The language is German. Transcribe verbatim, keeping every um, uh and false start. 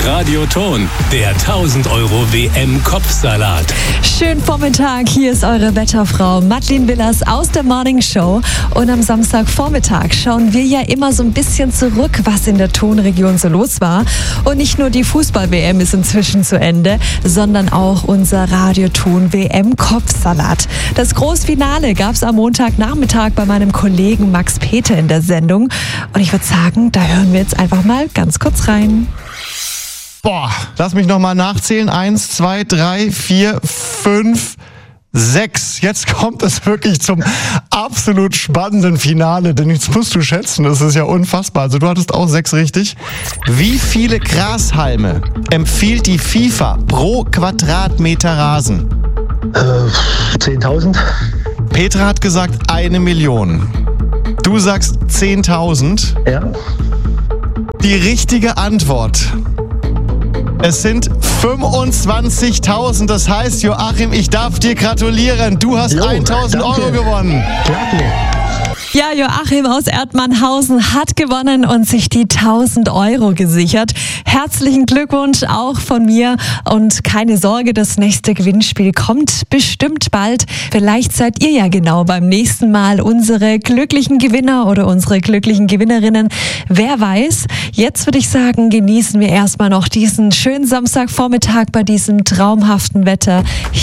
Radioton, der tausend Euro W M-Kopfsalat. Schönen Vormittag, hier ist eure Wetterfrau Madeleine Willers aus der Morning Show. Und am Samstagvormittag schauen wir ja immer so ein bisschen zurück, was in der Tonregion so los war. Und nicht nur die Fußball-W M ist inzwischen zu Ende, sondern auch unser Radioton-W M-Kopfsalat. Das Großfinale gab es am Montagnachmittag bei meinem Kollegen Max Peter in der Sendung. Und ich würde sagen, da hören wir jetzt einfach mal ganz kurz rein. Boah, lass mich nochmal nachzählen. Eins, zwei, drei, vier, fünf, sechs. Jetzt kommt es wirklich zum absolut spannenden Finale, denn jetzt musst du schätzen, das ist ja unfassbar. Also du hattest auch sechs richtig. Wie viele Grashalme empfiehlt die FIFA pro Quadratmeter Rasen? Äh, zehntausend. Petra hat gesagt eine Million. Du sagst zehntausend. Ja. Die richtige Antwort: es sind fünfundzwanzigtausend. Das heißt, Joachim, ich darf dir gratulieren. Du hast Jo, tausend danke. Euro gewonnen. Danke. Ja, Joachim aus Erdmannhausen hat gewonnen und sich die tausend Euro gesichert. Herzlichen Glückwunsch auch von mir und keine Sorge, das nächste Gewinnspiel kommt bestimmt bald. Vielleicht seid ihr ja genau beim nächsten Mal unsere glücklichen Gewinner oder unsere glücklichen Gewinnerinnen. Wer weiß. Jetzt würde ich sagen, genießen wir erstmal noch diesen schönen Samstagvormittag bei diesem traumhaften Wetter.